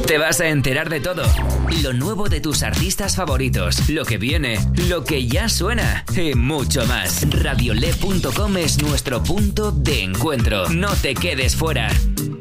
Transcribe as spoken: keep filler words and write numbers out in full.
Te vas a enterar de todo. Lo nuevo de tus artistas favoritos, lo que viene, lo que ya suena y mucho más. radiolé punto com es nuestro punto de encuentro. No te quedes fuera.